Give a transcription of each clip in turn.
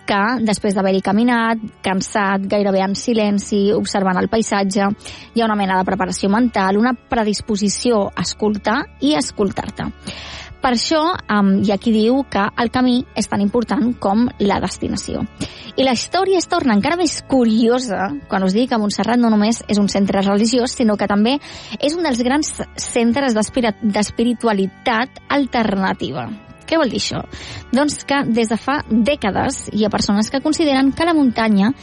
que després d'haver-hi caminat, cansat, gairebé en silenci, observant el paisatge, hi ha una mena de preparació mental, una predisposició a escoltar i a escoltar-te. Per això hi ha qui diu que el camí és tan important com la destinació. I la història es torna encara més curiosa quan us dic que Montserrat no només és un centre religiós, sinó que també és un dels grans centres d'espiritualitat alternativa. Què vol dir això? Doncs que des de fa dècades hi ha persones que consideren que la muntanya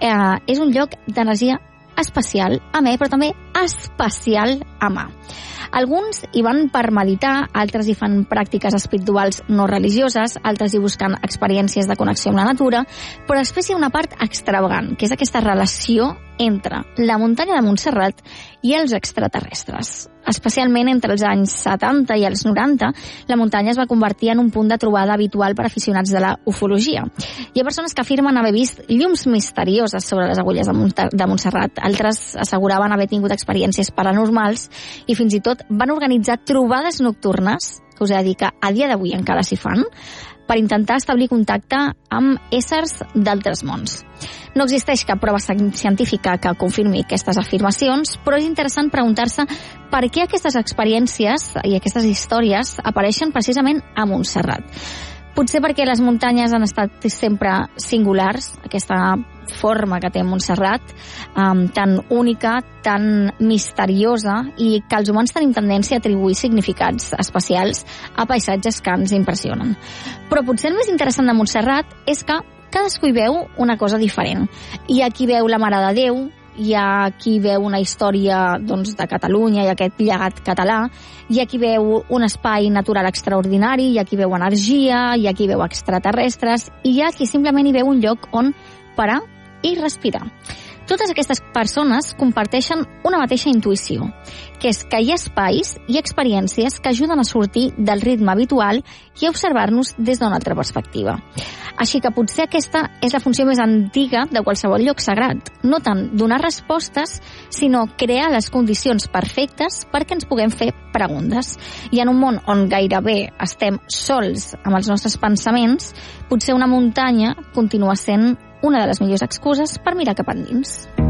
és un lloc d'energia especial a mà, però també especial a mà. Alguns hi van per meditar, altres hi fan pràctiques espirituals no religioses, altres hi busquen experiències de connexió amb la natura, però després hi ha una part extravagant, que és aquesta relació entre la muntanya de Montserrat i els extraterrestres. Especialment entre els anys 70 i els 90, la muntanya es va convertir en un punt de trobada habitual per aficionats de la ufologia. Hi ha persones que afirmen haver vist llums misterioses sobre les agulles de Montserrat. Altres asseguraven haver tingut experiències paranormals i fins i tot van organitzar trobades nocturnes, que us he de dir que a dia d'avui encara s'hi fan, per intentar establir contacte amb éssers d'altres mons. No existeix cap prova científica que confirmi aquestes afirmacions, però és interessant preguntar-se per què aquestes experiències i aquestes històries apareixen precisament a Montserrat. Potser perquè les muntanyes han estat sempre singulars, aquesta forma que té Montserrat, tan única, tan misteriosa, i que els humans tenim tendència a atribuir significats especials a paisatges que ens impressionen. Però potser el més interessant de Montserrat és que cadascú hi veu una cosa diferent. Hi ha qui veu la Mare de Déu, hi ha qui veu una història de Catalunya i aquest llegat català, hi ha qui veu un espai natural extraordinari, hi ha qui veu energia, hi ha qui veu extraterrestres, i hi ha qui simplement hi veu un lloc on parar i respirar. Totes aquestes persones comparteixen una mateixa intuïció, que és que hi ha espais i experiències que ajuden a sortir del ritme habitual i a observar-nos des d'una altra perspectiva. Així que potser aquesta és la funció més antiga de qualsevol lloc sagrat, no tant donar respostes, sinó crear les condicions perfectes perquè ens puguem fer preguntes. I en un món on gairebé estem sols amb els nostres pensaments, potser una muntanya continua sent una de les millors excuses per mirar cap endins.